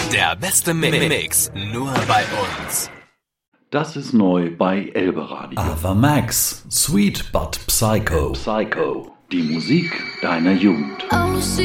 Der beste Mix, nur bei uns. Das ist neu bei Elbe Radio. Ava Max, Sweet but Psycho. Psycho, die Musik deiner Jugend. Oh,